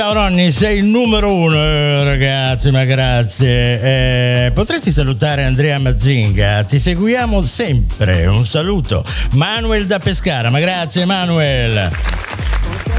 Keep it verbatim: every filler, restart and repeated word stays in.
Ciao Ronny, sei il numero uno, eh, ragazzi, ma grazie. Eh, potresti salutare Andrea Mazzinga, ti seguiamo sempre. Un saluto. Manuel da Pescara, ma grazie Manuel.